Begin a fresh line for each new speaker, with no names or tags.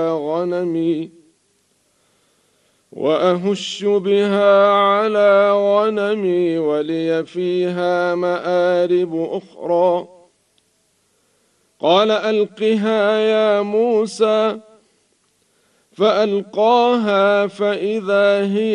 غنمي وأهش بها على غنمي ولي فيها مآرب أخرى. قال ألقها يا موسى، فألقاها فإذا هي